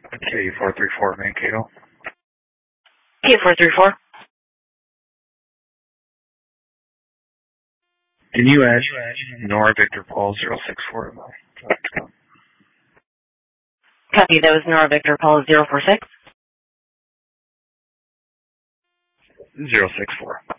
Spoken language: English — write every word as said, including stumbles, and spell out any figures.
K four three four, Mankato. K four three four. Can you add Nora Victor Paul zero six four? Copy, that was Nora Victor Paul zero four six. zero six four.